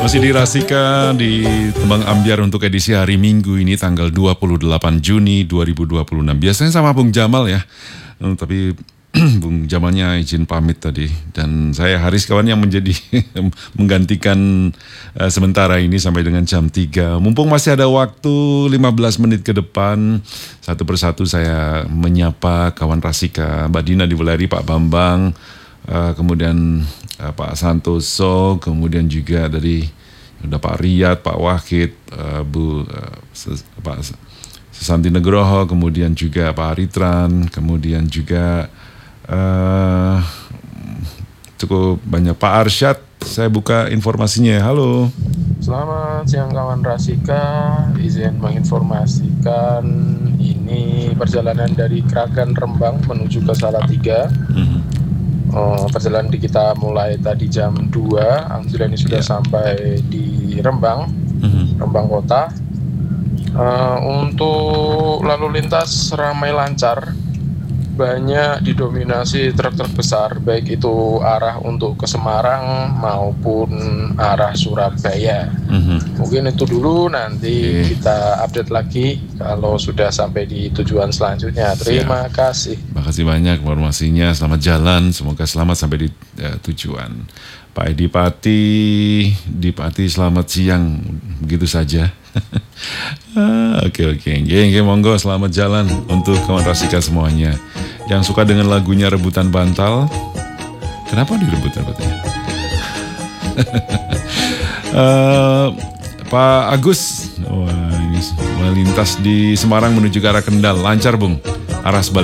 Masih di Rasika di Tembang Ambyar untuk edisi hari Minggu ini tanggal 28 Juni 2026. Biasanya sama Bung Jamal ya, tapi Bung Jamalnya izin pamit tadi. Dan saya Haris kawan yang menjadi menggantikan sementara ini sampai dengan jam 3. Mumpung masih ada waktu 15 menit ke depan, satu persatu saya menyapa kawan Rasika, Mbak Dina di Wuleri, Pak Bambang, kemudian Pak Santoso, kemudian juga dari ada Pak Riyad, Pak Wahid, Pak Sesanti Negroho, kemudian juga Pak Aritran, kemudian juga cukup banyak Pak Arsyad. Saya buka informasinya. Halo. Selamat siang kawan Rasika, izin menginformasikan ini perjalanan dari Kragan Rembang menuju ke Salatiga. Perjalanan kita mulai tadi jam 2, alhamdulillah ini sudah sampai di Rembang, Rembang kota. Untuk lalu lintas ramai lancar, banyak didominasi truk-truk besar, baik itu arah untuk ke Semarang maupun arah Surabaya. Mungkin itu dulu, nanti kita update lagi kalau sudah sampai di tujuan selanjutnya. Terima kasih. Terima kasih banyak informasinya. Selamat jalan, semoga selamat sampai di tujuan. Pak Edi Pati, selamat siang. Begitu saja. Oke. Monggo selamat jalan untuk kawan Rasika semuanya. Yang suka dengan lagunya Rebutan Bantal. Kenapa direbut bantalnya? Pak Agus, ini melintas di Semarang menuju ke arah Kendal. Lancar Bung, arah sebaliknya.